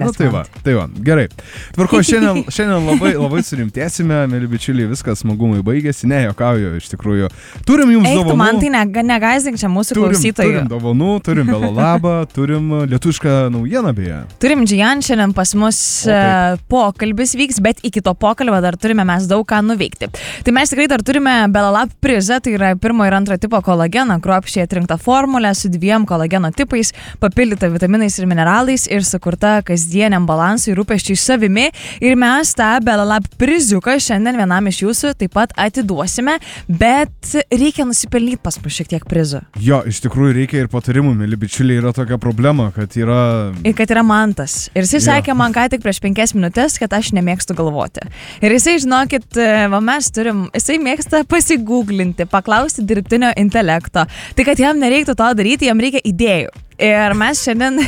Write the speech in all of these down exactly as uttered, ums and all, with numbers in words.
Na, tai va, tai va, gerai. Tvarko, šiandien, šiandien labai, labai surimtėsime, mėly bičiuliai, viskas smagumai baigėsi, ne, jokauju, iš tikrųjų. Turim jums Eik, dovanų. tu man tai ne, negaizdink čia mūsų turim, klausytojų. Turim dovanų, turim Belalabą, turim lietuvišką naujieną beje. Turim Džian, šiandien pas mus O, pokalbis vyks, bet iki to pokalbio dar turime mes daug ką nuveikti. Tai mes tikrai dar turime Belalab prizą, tai yra pirmo ir antro tipo kolageną, kruopščiai atrinkta formulė su dviem kolageno tipais, papildyta vitaminais ir mineralais ir sukurta kasdieniam balansui rūpesčiui savimi. Ir mes tą Belalab priziuką šiandien vienam iš jūsų taip pat atiduosime, bet reikia nusipelnyti pas mus šiek tiek prizų. Jo, iš tikrųjų reikia ir patarimų, mėly bičiuliai, yra tokia problema, kad yra... Ir kad yra Mantas. Ir jis Jo. sakė man ką tik prieš penkias minutės, kad aš nemėgstu galvoti. Ir jisai, žinokit, va mes turim, jisai mėgsta pasigūglinti, paklausti dirbtinio intelekto. Tai kad jam nereiktų to daryti, jam reikia idėjų. Ir mes šiandien...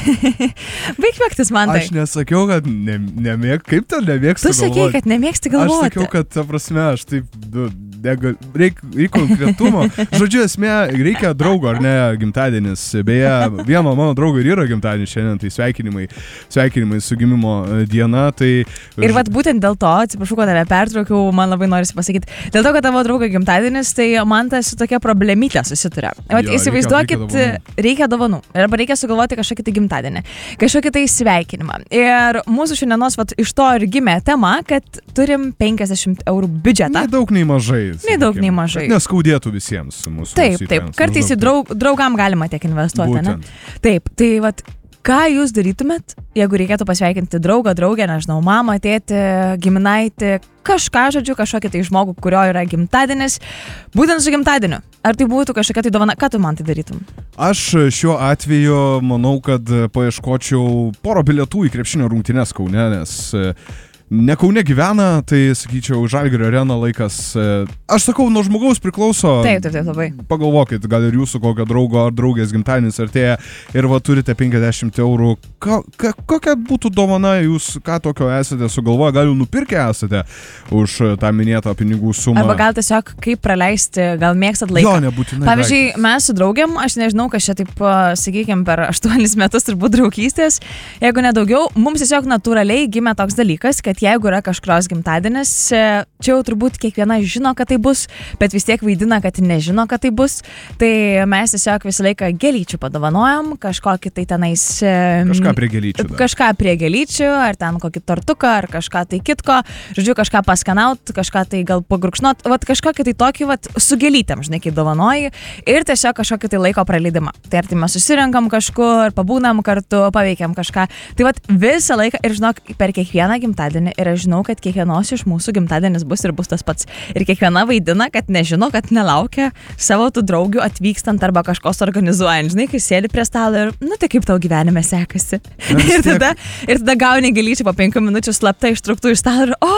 Baig mėgtis, Mantai. Aš nesakiau, kad ne, nemėg... Kaip ten nemėgstu Tu sakei, galvoti? kad nemėgsti galvoti. Aš sakiau, kad, ta prasme, aš taip... Du, negal, reik, reik konkretumo. Žodžiu, esmė, reikia draugo, ar ne, gimtadienis. Beje, vieno mano draugo ir yra gimtadienis šiandien, tai sveikinimai, sveikinimai su gimimo diena. Tai... Ir vat būtent dėl to, atsiprašau, kad tave pertraukiau, man labai norisi pasakyti, dėl to, kad tavo draugo gimtadienis, tai man tas su tokia problemytė susituria. Vat Jo, įsivaizduokit, reikia, reikia reikia dovanų. Arba reikia sugalvoti kažkokį tai gimtadienį, kažkokį tai sveikinimą. Ir mūsų šiandienos vat, iš to ir gimė tema, kad turim penkiasdešimt eurų biudžetą. Nei daug, nei mažai. Nei daug, nei mažai. Neskaudėtų visiems mūsų. Taip, taip. Kartais į draug, draugam galima tiek investuoti, ne? Taip, tai vat, ką jūs darytumėt, jeigu reikėtų pasveikinti draugą, draugę, nežinau, mamą, tėtį, giminaitį, kažką, žodžiu, kažkokį tai žmogų, kurio yra gimtadienis, būtent su gimtadieniu. Ar tai būtų kažkokia tai dovana? Ką tu man tai darytum? Aš šiuo atveju manau, kad paieškočiau poro bilietų į krepšinio rungtynes Kaune, nes ne Kaune gyvena, tai sakyčiau, Žalgirio arena laikas. Aš sakau, nuo žmogaus priklauso. Taip, taip, taip, labai. Pagalvokit, gal ir jūsų kokio draugo ar draugės gimtadienis artėja ir va turite penkiasdešimt eurų. Ka, ka, kokia būtų dovana, jūs ką tokio esate sugalvoję, gal jau nupirkę esate už tą minėtą pinigų sumą. Arba gal tiesiog kaip praleisti, gal mėgstat laiką. Jo, nebūtinai. Pavyzdžiui, daiktas. mes su draugiam, aš nežinau, kas čia taip, sakykime, per aštuonis metus turbūt draugystės, jeigu nedaugiau, mums tiesiog natūraliai gimė toks dalykas, kad jeigu yra kažkurios gimtadienis, čia jau turbūt kiekviena žino, kad tai bus, bet vis tiek vaidina, kad nežino, kad tai bus, tai mes tiesiog visą laiką gėlyčių padovanojam, kažkokį tai tenais... Kažką prie gėlyčių. Dar. Kažką prie gėlyčių, ar ten kokį tortuką, ar kažką tai kitko, žodžiu, kažką paskanaut, kažką tai gal pagurkšnot, vat kažkokį tai tokį, vat su gėlytėm, žinai, kai dovanoji, ir tiesiog kažkokį tai laiko praleidimą. Tai ar tai mes susirenkam kažkur, pabūnam kartu, paveikiam kažką. Tai vat visą laiką, ir žinok, per kiekvieną gimtadienį, ir aš žinau, kad kiekvienos iš mūsų gimtadienis bus ir bus tas pats. Ir kiekviena vaidina, kad nežino, kad nelaukia savo tų draugių atvykstant arba kažkos organizuojant. Žinai, kai sėdi prie stalo ir, nu tai kaip tau gyvenime sekasi. Ir tada, ir tada gauni gėlyčių po penkių minučių slapta ištruktų iš stalo ir o!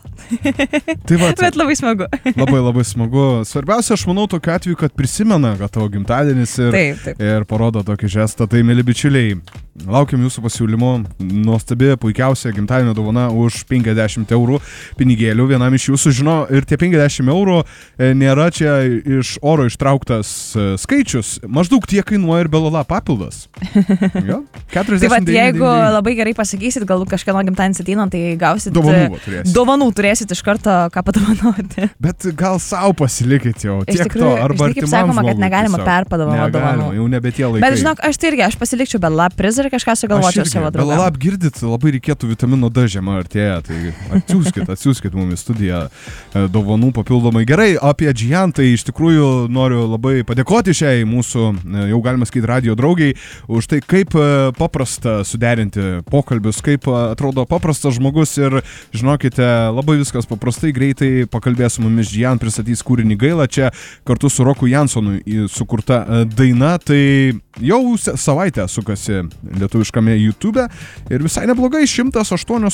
Tai va, bet labai smagu. Labai labai smagu. Svarbiausia, aš manau, tokiu atveju, kad prisimena, kad tavo gimtadienis ir, taip, taip. ir parodo tokį žestą. Tai, mėly bičiuliai, laukiam jūsų pasiūlymų. Nuostabi, puikiausia gimtadienio dovana už penkiasdešimt eurų pinigėlių. Vienam iš jūsų žino, ir tie penkiasdešimt eurų nėra čia iš oro ištrauktas skaičius. Maždaug tiek kainuoja ir Belalab papildas. Jo? keturiasdešimt devyni. Tai va, jeigu labai gerai pasakysit, galbūt kažkieno gimtadienis ateina, tai gausit dovanų turėsit. Dovanų turėsit iš karto ką padovanoti. Bet gal savo pasilikit jau. Iš Tiek tikrųjų, to, arba kaip sakoma, kad negalima perpadovanoti dovanų. Jau nebe tie laikai. Bet žinok, aš tai irgi, aš pasilikčiau Belalab prizą ir kažką sugalvočiau savo draugam. Belalab girdit, labai reikėtų vitamino D žiema artėja, tai atsiųskit, atsiųskit mums į studiją dovanų papildomai. Gerai, apie Džian, tai iš tikrųjų noriu labai padėkoti šiai mūsų, jau galima sakyti, radio draugiai, už tai, kaip paprasta suderinti pokalbius, kaip atrodo paprastas žmogus ir žinokite, labai viskas paprastai, greitai pakalbės su mumis Džian, pristatys kūrinį Gaila, čia kartu su Roku Jansonu sukurta daina, tai jau savaitę sukasi lietuviškame YouTube ir visai neblogai, šimtas aštuoni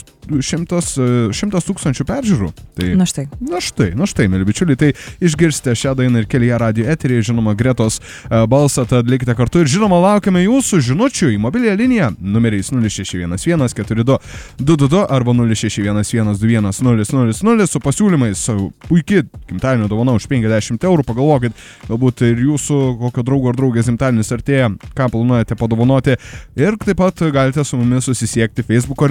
tūkstančių peržiūrų. Tai, na štai. Na štai, na štai, mėly bičiuliai, tai išgirsite šią dainą ir kelyje radio eteryje, žinoma, Gretos balsą, tad likite kartu ir žinoma, laukiame jūsų žinučių į mobiliąją liniją numeriais nulis šeši vienas vienas keturi du du du du arba nulis šeši vienas vienas du vienas nulis nulis nulis su pasiūlymais. Puikiai gimtadienio dovana už penkiasdešimt eurų, pagalvokit, galbūt ir jūsų kokio draugo ar draugės gimtadienis artėja, ką planuojate padovanoti ir taip pat galite su mumis susisiekti Facebook'o